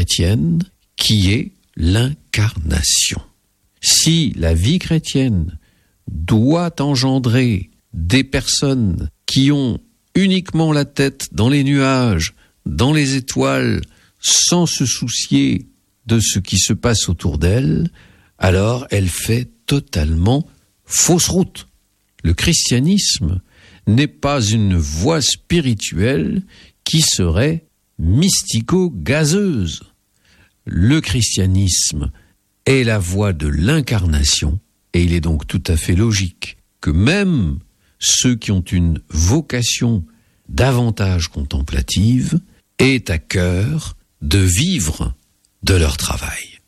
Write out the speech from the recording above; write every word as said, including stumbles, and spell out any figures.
chrétienne, qui est l'incarnation. Si la vie chrétienne doit engendrer des personnes qui ont uniquement la tête dans les nuages, dans les étoiles, sans se soucier de ce qui se passe autour d'elle, alors elle fait totalement fausse route. Le christianisme n'est pas une voie spirituelle qui serait mystico-gazeuse. Le christianisme est la voie de l'incarnation, et il est donc tout à fait logique que même ceux qui ont une vocation davantage contemplative aient à cœur de vivre de leur travail.